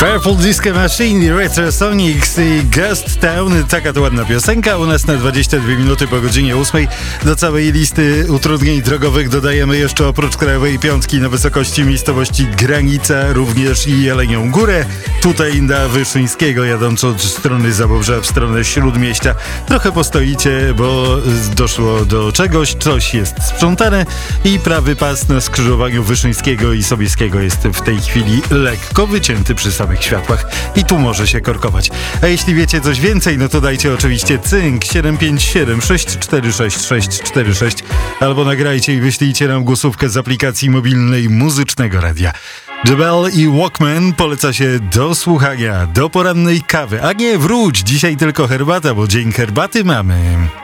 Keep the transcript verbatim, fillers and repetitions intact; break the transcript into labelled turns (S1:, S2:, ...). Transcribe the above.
S1: Purple Disco Machine, Retrosonics i Ghost Town. Taka to ładna piosenka. U nas na dwadzieścia dwie minuty po godzinie ósmej. Do całej listy utrudnień drogowych dodajemy jeszcze oprócz krajowej piątki na wysokości miejscowości Granica również i Jelenią Górę. Tutaj na Wyszyńskiego, jadąc od strony Zaborza w stronę Śródmieścia. Trochę postoicie, bo doszło do czegoś, coś jest sprzątane i prawy pas na skrzyżowaniu Wyszyńskiego i Sobieskiego jest w tej chwili lekko wycięty przy samych światłach i tu może się korkować. A jeśli wiecie coś więcej, no to dajcie oczywiście cynk siedem pięć siedem sześć cztery sześć sześć cztery sześć albo nagrajcie i wyślijcie nam głosówkę z aplikacji mobilnej Muzycznego Radia. Jebel i Walkman poleca się do słuchania, do porannej kawy. A nie, wróć, dzisiaj tylko herbata, bo dzień herbaty mamy.